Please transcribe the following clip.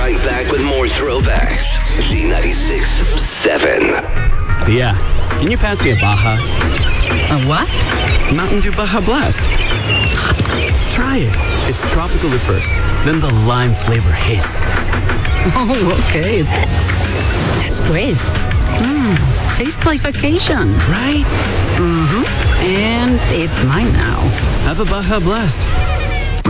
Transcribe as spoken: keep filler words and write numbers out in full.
right back with more throwbacks. Z ninety-six seven. Yeah. Can you pass me a Baja? A what? Mountain Dew Baja Blast. Try it. It's tropical at first, then the lime flavor hits. Oh, okay. That's crisp. Mmm, tastes like vacation. Right? Mm-hmm. And it's mine now. Have a Baja Blast.